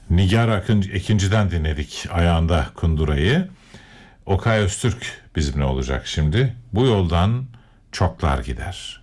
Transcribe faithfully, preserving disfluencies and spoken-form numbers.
Nigar Akıncı, ikinciden dinledik Ayağında Kundura'yı. Okay Öztürk bizimle olacak şimdi. Bu yoldan çoklar gider.